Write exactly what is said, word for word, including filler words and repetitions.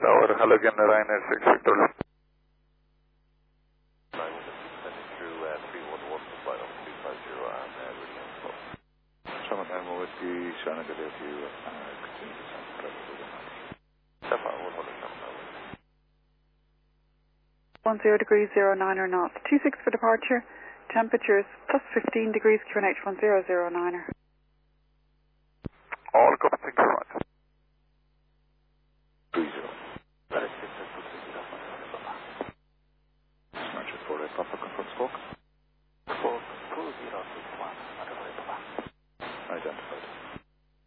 Tower, Halogen, Ryanair six Victor. Summertime Whiskey, Shana Good if you continue to send traffic to the One zero degrees zero nine or knots. Two six for departure. Temperatures plus fifteen degrees Q N H one zero zero niner. All copy, thank you.